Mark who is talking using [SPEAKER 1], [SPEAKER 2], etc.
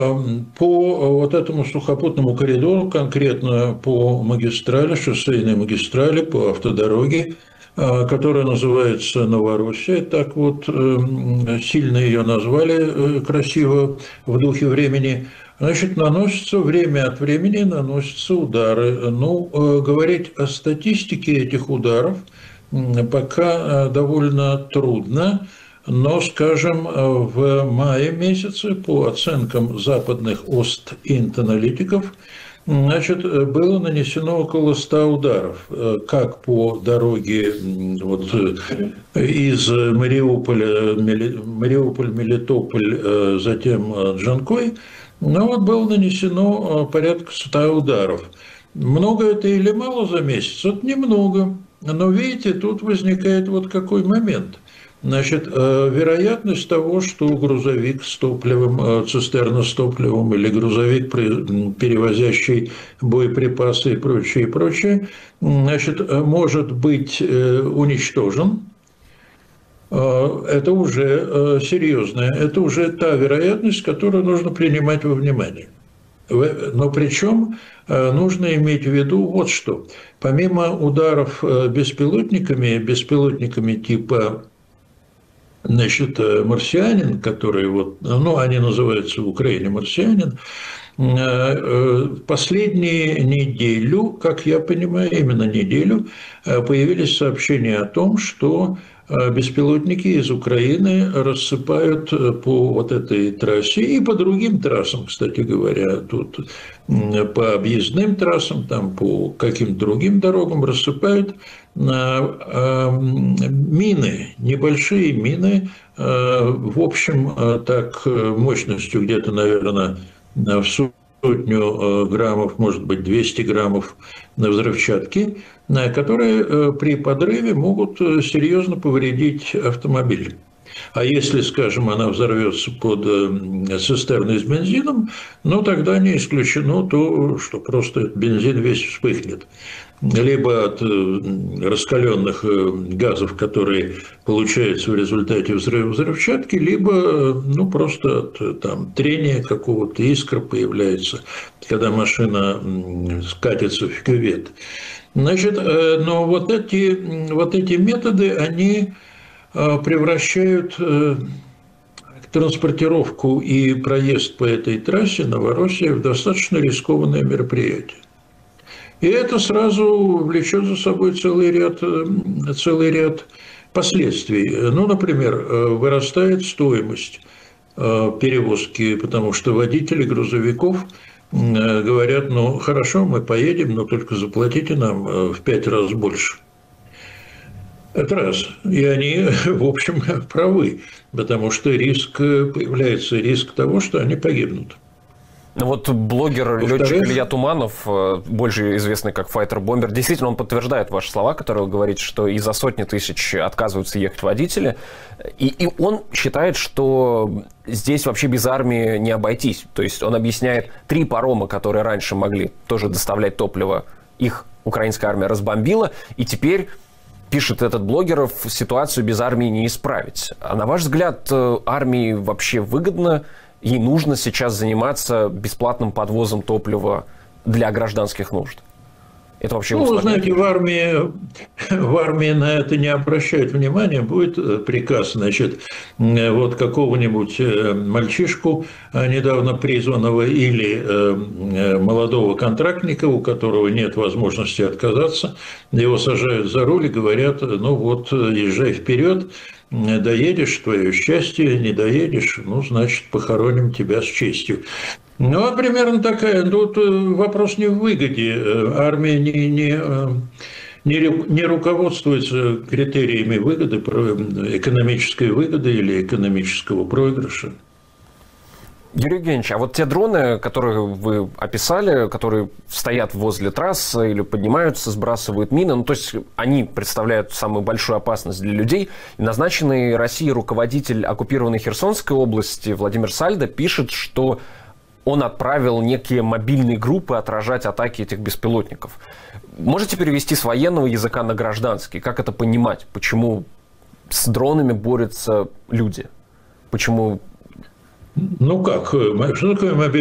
[SPEAKER 1] по вот этому сухопутному коридору, конкретно по магистрали, шоссейной магистрали, по автодороге, которая называется Новороссия, так вот сильно ее назвали красиво в духе времени, значит, наносятся время от времени, наносятся удары. Ну, говорить о статистике этих ударов пока довольно трудно. Но, скажем, в мае месяце, по оценкам западных ост-инт-аналитиков, значит, было нанесено около 100 ударов, как по дороге вот, из Мариуполь, Мелитополь, затем Джанкой, но вот было нанесено порядка 100 ударов. Много это или мало за месяц? Вот немного. Но видите, тут возникает вот какой момент – значит, вероятность того, что грузовик с топливом, цистерна с топливом или грузовик, перевозящий боеприпасы и прочее, значит, может быть уничтожен, это уже серьезная, это уже та вероятность, которую нужно принимать во внимание. Но причем нужно иметь в виду вот что. Помимо ударов беспилотниками типа, значит, марсианин, который вот, ну, они называются в Украине марсианин, последнюю неделю, как я понимаю, именно неделю, появились сообщения о том, что беспилотники из Украины рассыпают по вот этой трассе и по другим трассам, кстати говоря, тут по объездным трассам, там по каким-то другим дорогам рассыпают мины, небольшие мины, в общем, так мощностью где-то, наверное, в сотню граммов, может быть, 200 граммов взрывчатки, которые при подрыве могут серьезно повредить автомобиль. А если, скажем, она взорвется под цистерной с бензином, ну, тогда не исключено то, что просто бензин весь вспыхнет. Либо от раскаленных газов, которые получаются в результате взрыва взрывчатки, либо ну, просто от там, трения какого-то, искра появляется, когда машина скатится в кювет. Значит, но вот эти методы, они превращают транспортировку и проезд по этой трассе Новороссия в достаточно рискованное мероприятие. И это сразу влечет за собой целый ряд последствий. Ну, например, вырастает стоимость перевозки, потому что водители грузовиков говорят, ну, хорошо, мы поедем, но только заплатите нам в 5 раз больше. Это раз. И они, в общем, правы, потому что появляется риск того, что они погибнут.
[SPEAKER 2] Вот блогер-летчик Илья Туманов, больше известный как файтер-бомбер, действительно, он подтверждает ваши слова, которые вы говорите, что из-за сотни тысяч отказываются ехать водители. И он считает, что здесь вообще без армии не обойтись. То есть он объясняет, 3 парома, которые раньше могли тоже доставлять топливо, их украинская армия разбомбила, и теперь, пишет этот блогер, ситуацию без армии не исправить. А на ваш взгляд, армии вообще выгодно? Ей нужно сейчас заниматься бесплатным подвозом топлива для гражданских нужд? Это вообще
[SPEAKER 1] вы знаете, в армии на это не обращают внимания. Будет приказ, значит, вот какого-нибудь мальчишку, недавно призванного, или молодого контрактника, у которого нет возможности отказаться, его сажают за руль и говорят, ну вот, езжай вперед, доедешь, твое счастье, не доедешь, ну, значит, похороним тебя с честью. Ну, примерно такая. Тут вопрос не в выгоде. Армия не руководствуется критериями выгоды, экономической выгоды или экономического проигрыша.
[SPEAKER 2] Юрий Евгеньевич, а вот те дроны, которые вы описали, которые стоят возле трассы или поднимаются, сбрасывают мины, ну, то есть они представляют самую большую опасность для людей. И назначенный Россией руководитель оккупированной Херсонской области Владимир Сальдо пишет, что он отправил некие мобильные группы отражать атаки этих беспилотников. Можете перевести с военного языка на гражданский? Как это понимать? Почему с дронами борются люди? Почему
[SPEAKER 1] Ну как, что такое мобильный